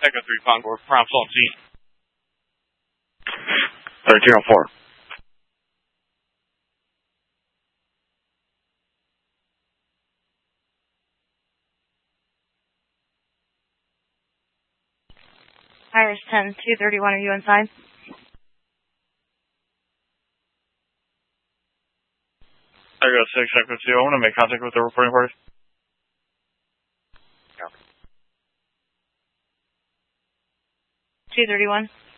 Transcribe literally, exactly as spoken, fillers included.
Echo three Concord, prompt on scene. thirteen oh four. Iris ten, two thirty-one, are you inside? Echo six, Echo two, I want to make contact with the reporting party. two thirty-one.